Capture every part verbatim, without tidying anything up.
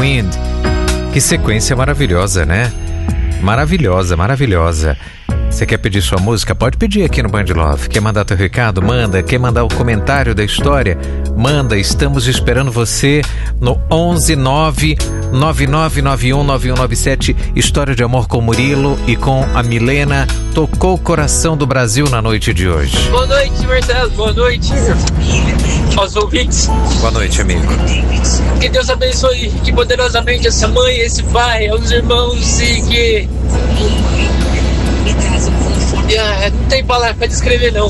Wind. Que sequência maravilhosa, né? Maravilhosa, maravilhosa. Você quer pedir sua música? Pode pedir aqui no Band Love. Quer mandar teu recado? Manda. Quer mandar o comentário da história? Manda. Estamos esperando você no onze nove nove nove nove um nove um nove sete. História de amor com Murilo e com a Milena. Tocou o coração do Brasil na noite de hoje. Boa noite, Marcelo. Boa noite aos ouvintes. Boa noite, amigo. Que Deus abençoe que poderosamente essa mãe, esse pai, os irmãos e que... Ah, não tem palavra pra descrever, não.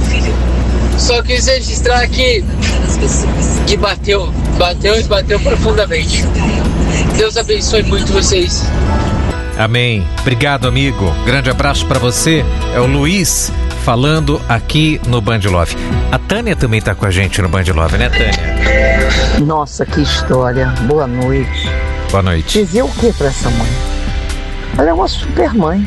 Só quis registrar que que bateu, bateu e bateu profundamente. Deus abençoe muito vocês. Amém. Obrigado, amigo. Grande abraço pra você. É o Luiz falando aqui no Band Love. A Tânia também tá com a gente no Band Love, né, Tânia? Nossa, que história. Boa noite. Boa noite. Dizer o que pra essa mãe? Ela é uma super mãe.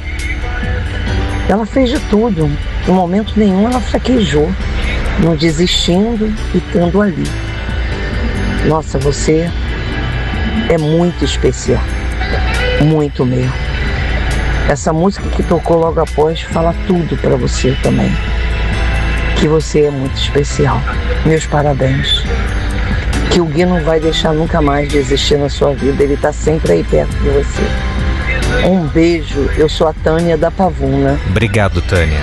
Ela fez de tudo. Em momento nenhum ela fraquejou, não desistindo e estando ali. Nossa, você é muito especial. Muito mesmo. Essa música que tocou logo após fala tudo pra você também. Que você é muito especial. Meus parabéns. Que o Gui não vai deixar nunca mais de existir na sua vida. Ele tá sempre aí perto de você. Um beijo, eu sou a Tânia da Pavuna. Obrigado, Tânia.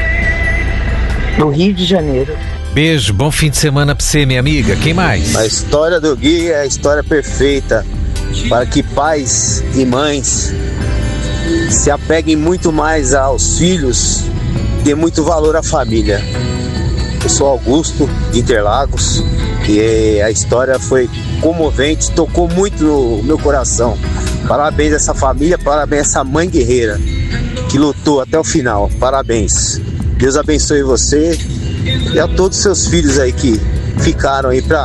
Do Rio de Janeiro. Beijo, bom fim de semana pra você, minha amiga. Quem mais? A história do Gui é a história perfeita para que pais e mães se apeguem muito mais aos filhos, dê muito valor à família. Eu sou Augusto, de Interlagos, e a história foi comovente, tocou muito no meu coração. Parabéns a essa família, parabéns a essa mãe guerreira que lutou até o final. Parabéns. Deus abençoe você e a todos os seus filhos aí que ficaram aí pra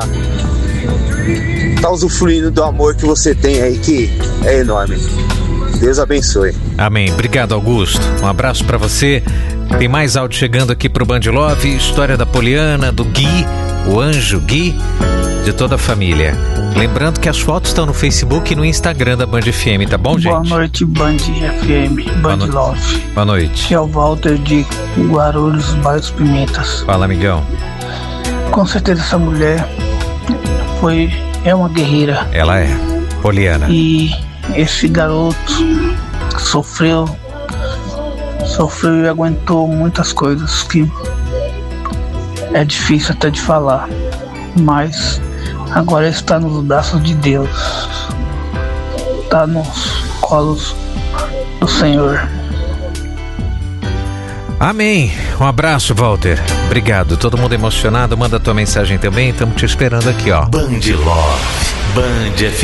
tá usufruindo do amor que você tem aí, que é enorme. Deus abençoe. Amém. Obrigado, Augusto. Um abraço pra você. Tem mais áudio chegando aqui pro Band Love. História da Poliana, do Gui, o anjo Gui, de toda a família. Lembrando que as fotos estão no Facebook e no Instagram da Band F M, tá bom, gente? Boa noite, Band F M, Band Boa Love. Boa noite. É o Walter de Guarulhos, Bairro dos Pimentas. Fala, amigão. Com certeza essa mulher foi, é uma guerreira. Ela é, Poliana. E esse garoto sofreu, sofreu e aguentou muitas coisas que é difícil até de falar. Mas agora está nos braços de Deus, está nos colos do Senhor. Amém. Um abraço, Walter. Obrigado. Todo mundo emocionado. Manda tua mensagem também. Estamos te esperando aqui, ó. Band Love. Band F M.